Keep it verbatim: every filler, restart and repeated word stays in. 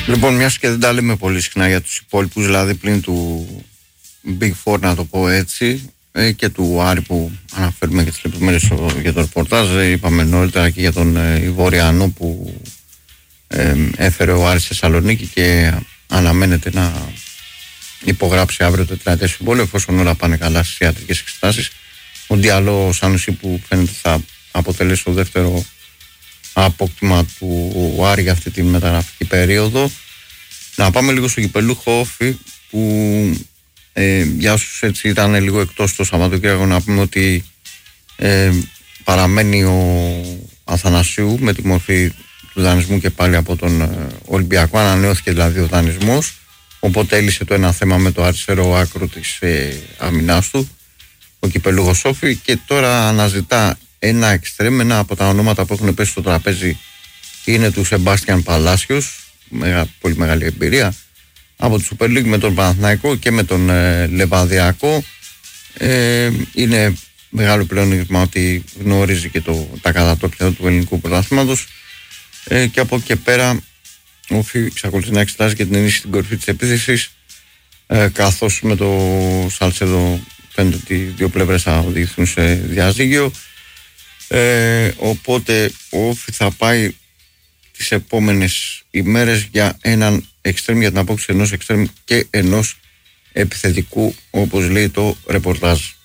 Λοιπόν, μιας και δεν τα λέμε πολύ συχνά για τους υπόλοιπους, δηλαδή πλην του Big Four, να το πω έτσι, και του Άρη που αναφέρουμε και τις λεπτομέρειες για το ρεπορτάζ, είπαμε νωρίτερα και για τον Ivoriano που ε, έφερε ο Άρης Θεσσαλονίκη και αναμένεται να υπογράψει αύριο το τετραετές συμβόλαιο, εφόσον όλα πάνε καλά στις ιατρικές εξετάσεις. Ο Διαλό Σάνουσι που φαίνεται θα αποτελέσει το δεύτερο απόκτημα του Άρη για αυτή τη μεταγραφική περίοδο. Να πάμε λίγο στο κυπελούχο Όφη που ε, για όσους έτσι ήταν λίγο εκτός το Σαββατοκύριακο, να πούμε ότι ε, παραμένει ο Αθανασίου με τη μορφή του δανεισμού και πάλι από τον ε, Ολυμπιακό. Ανανεώθηκε δηλαδή ο δανεισμός, οπότε έλυσε το ένα θέμα με το αριστερό άκρο της ε, αμυνάς του ο κυπελούχος Όφη, και τώρα αναζητά ένα εξτρέμ. Ένα από τα ονόματα που έχουν πέσει στο τραπέζι είναι του Σεμπάστιαν Παλάσιος, μεγα, πολύ μεγάλη εμπειρία από τη Super League με τον Παναθηναϊκό και με τον ε, Λεβαδιακό. Ε, είναι μεγάλο πλεονέκτημα ότι γνωρίζει και το, τα κατατόπια του ελληνικού πρωταθλήματος, ε, και από εκεί και πέρα ο Όφη εξακολουθεί να εξετάζει και την ενίσχυση στην κορυφή της επίθεσης, ε, καθώς με το Σαλσέδο φαίνεται ότι οι δύο πλευρές θα οδηγηθούν σε διαζύγιο. Ε, οπότε ο Όφη θα πάει τις επόμενες ημέρες για έναν εξτρέμ, για την απόκτηση ενός εξτρέμ και ενός επιθετικού, όπως λέει το ρεπορτάζ.